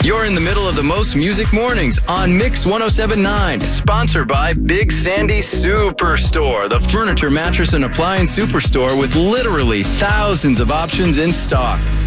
You're in the middle of the Most Music Mornings on Mix 107.9, sponsored by Big Sandy Superstore, the furniture, mattress, and appliance superstore with literally thousands of options in stock.